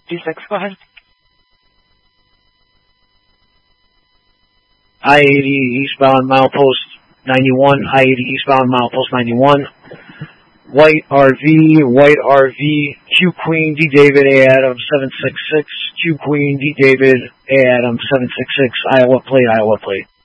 D6, go ahead. I-80 eastbound milepost 91, I-80 eastbound milepost 91. White RV, Q Queen, D David, A Adam 766, Q Queen, D David, A Adam 766, Iowa plate.